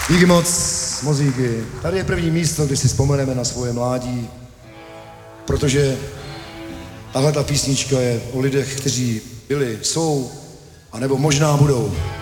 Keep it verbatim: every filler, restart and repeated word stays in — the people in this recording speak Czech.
Díky moc, moc díky. Tady je první místo, kde si vzpomeneme na svoje mládí, protože tahle ta písnička je o lidech, kteří byli, jsou, anebo možná budou.